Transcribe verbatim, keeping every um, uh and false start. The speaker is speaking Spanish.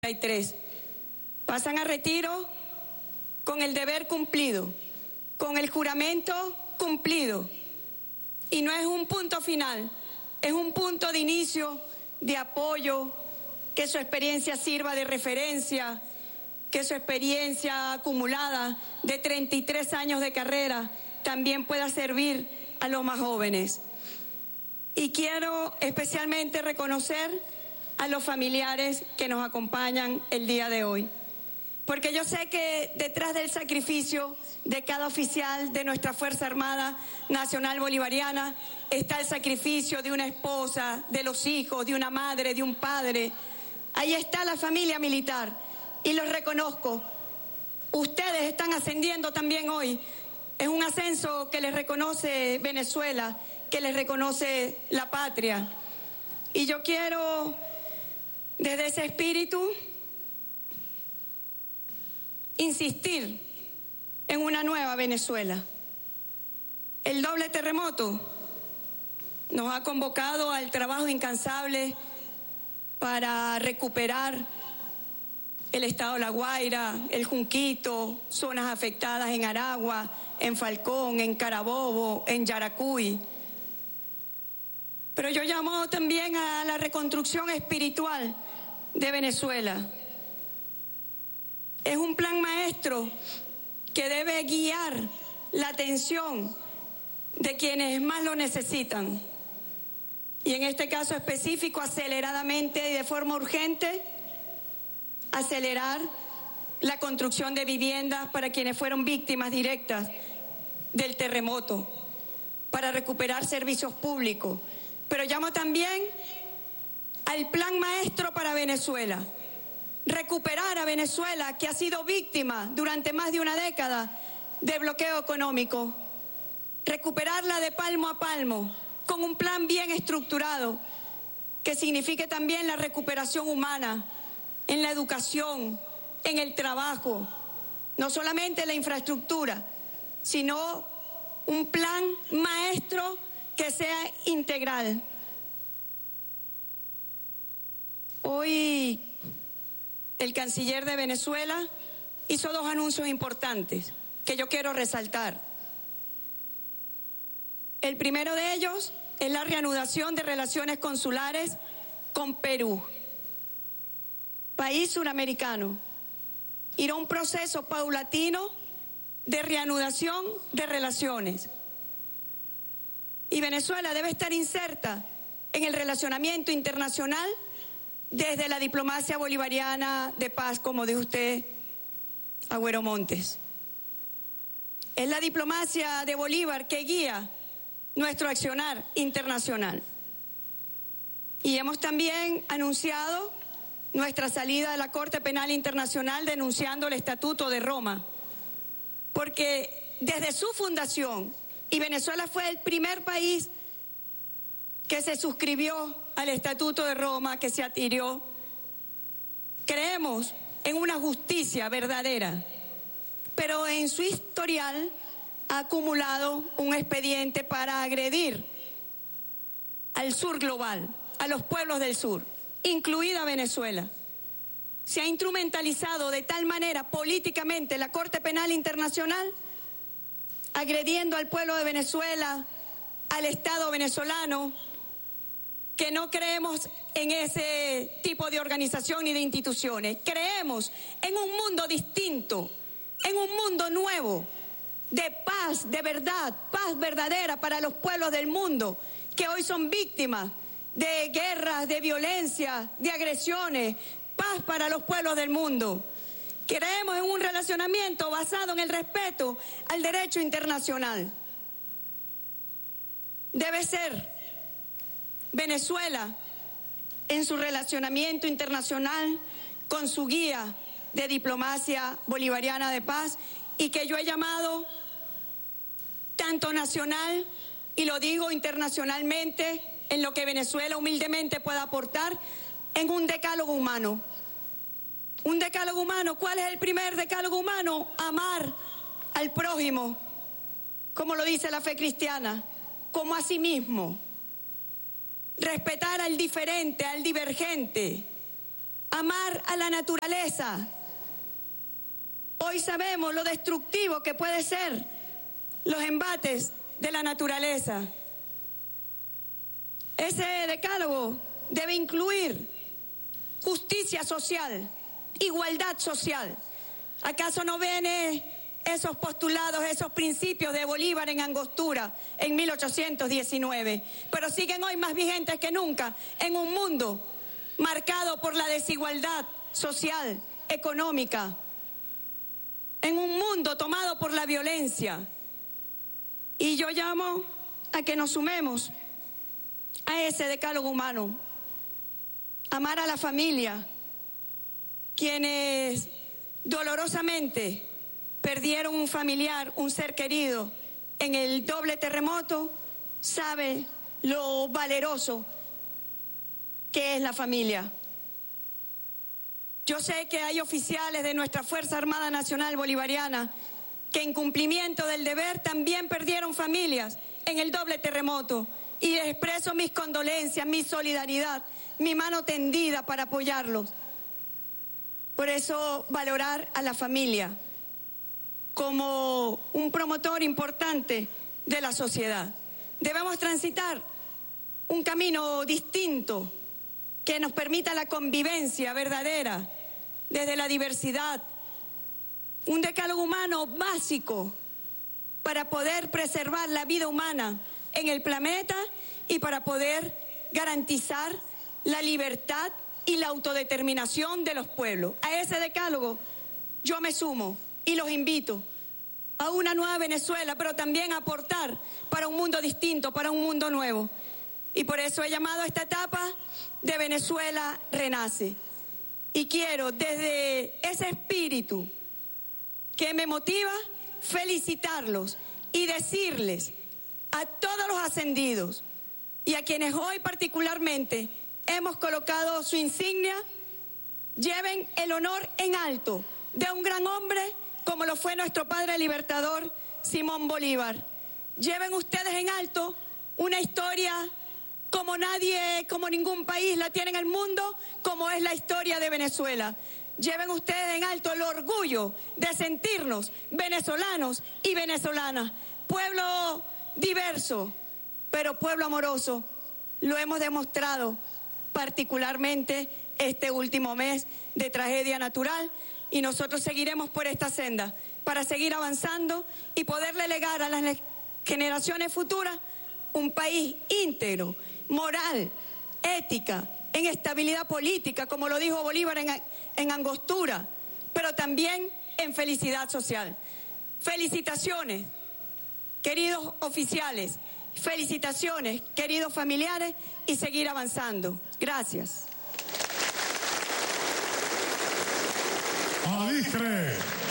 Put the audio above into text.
y tres. Pasan a retiro con el deber cumplido, con el juramento cumplido. Y no es un punto final, es un punto de inicio, de apoyo, que su experiencia sirva de referencia, que su experiencia acumulada de treinta y tres años de carrera también pueda servir a los más jóvenes. Y quiero especialmente reconocer a los familiares que nos acompañan el día de hoy, porque yo sé que detrás del sacrificio de cada oficial de nuestra Fuerza Armada Nacional Bolivariana está el sacrificio de una esposa, de los hijos, de una madre, de un padre. Ahí está la familia militar y los reconozco. Ustedes están ascendiendo también hoy. Es un ascenso que les reconoce Venezuela, que les reconoce la patria. Y yo quiero, desde ese espíritu, insistir en una nueva Venezuela. El doble terremoto nos ha convocado al trabajo incansable para recuperar el estado de La Guaira, el Junquito, zonas afectadas en Aragua, en Falcón, en Carabobo, en Yaracuy. Pero yo llamo también a la reconstrucción espiritual de Venezuela. Es un plan maestro que debe guiar la atención de quienes más lo necesitan. Y en este caso específico, aceleradamente y de forma urgente, acelerar la construcción de viviendas para quienes fueron víctimas directas del terremoto, para recuperar servicios públicos. Pero llamo también al plan maestro para Venezuela. Recuperar a Venezuela, que ha sido víctima durante más de una década de bloqueo económico. Recuperarla de palmo a palmo, con un plan bien estructurado, que signifique también la recuperación humana, en la educación, en el trabajo, no solamente la infraestructura, sino un plan maestro que sea integral. Hoy el canciller de Venezuela hizo dos anuncios importantes que yo quiero resaltar. El primero de ellos es la reanudación de relaciones consulares con Perú, país suramericano. Irá un proceso paulatino de reanudación de relaciones. Y Venezuela debe estar inserta en el relacionamiento internacional desde la diplomacia bolivariana de paz, como dijo usted, Agüero Montes. Es la diplomacia de Bolívar que guía nuestro accionar internacional. Y hemos también anunciado nuestra salida de la Corte Penal Internacional denunciando el Estatuto de Roma, porque desde su fundación, y Venezuela fue el primer país que se suscribió al Estatuto de Roma, que se adhirió, creemos en una justicia verdadera, pero en su historial ha acumulado un expediente para agredir al sur global, a los pueblos del sur, incluida Venezuela. Se ha instrumentalizado de tal manera políticamente la Corte Penal Internacional, agrediendo al pueblo de Venezuela, al Estado venezolano, que no creemos en ese tipo de organización ni de instituciones. Creemos en un mundo distinto, en un mundo nuevo, de paz, de verdad, paz verdadera para los pueblos del mundo, que hoy son víctimas de guerras, de violencia, de agresiones. Paz para los pueblos del mundo. Creemos en un relacionamiento basado en el respeto al derecho internacional. Debe ser Venezuela, en su relacionamiento internacional, con su guía de diplomacia bolivariana de paz, y que yo he llamado tanto nacional, y lo digo internacionalmente, en lo que Venezuela humildemente pueda aportar, en un decálogo humano. Un decálogo humano. ¿Cuál es el primer decálogo humano? Amar al prójimo, como lo dice la fe cristiana, como a sí mismo. Respetar al diferente, al divergente, amar a la naturaleza. Hoy sabemos lo destructivo que pueden ser los embates de la naturaleza. Ese decálogo debe incluir justicia social, igualdad social. ¿Acaso no ven esos postulados, esos principios de Bolívar en Angostura en mil ochocientos diecinueve? Pero siguen hoy más vigentes que nunca en un mundo marcado por la desigualdad social, económica, en un mundo tomado por la violencia. Y yo llamo a que nos sumemos a ese decálogo humano. Amar a la familia, quienes dolorosamente perdieron un familiar, un ser querido en el doble terremoto, sabe lo valeroso que es la familia. Yo sé que hay oficiales de nuestra Fuerza Armada Nacional Bolivariana que en cumplimiento del deber también perdieron familias en el doble terremoto, y les expreso mis condolencias, mi solidaridad, mi mano tendida para apoyarlos. Por eso, valorar a la familia como un promotor importante de la sociedad. Debemos transitar un camino distinto que nos permita la convivencia verdadera desde la diversidad, un decálogo humano básico para poder preservar la vida humana en el planeta y para poder garantizar la libertad y la autodeterminación de los pueblos. A ese decálogo yo me sumo y los invito a una nueva Venezuela, pero también a aportar para un mundo distinto, para un mundo nuevo. Y por eso he llamado a esta etapa de Venezuela Renace. Y quiero, desde ese espíritu que me motiva, felicitarlos y decirles a todos los ascendidos y a quienes hoy particularmente hemos colocado su insignia, lleven el honor en alto de un gran hombre como lo fue nuestro padre libertador Simón Bolívar. Lleven ustedes en alto una historia como nadie, como ningún país la tiene en el mundo, como es la historia de Venezuela. Lleven ustedes en alto el orgullo de sentirnos venezolanos y venezolanas, pueblo diverso, pero pueblo amoroso. Lo hemos demostrado particularmente este último mes de tragedia natural, y nosotros seguiremos por esta senda para seguir avanzando y poderle legar a las generaciones futuras un país íntegro, moral, ética, en estabilidad política, como lo dijo Bolívar en, en Angostura, pero también en felicidad social. Felicitaciones, queridos oficiales, felicitaciones, queridos familiares, y seguir avanzando. Gracias. Alistre.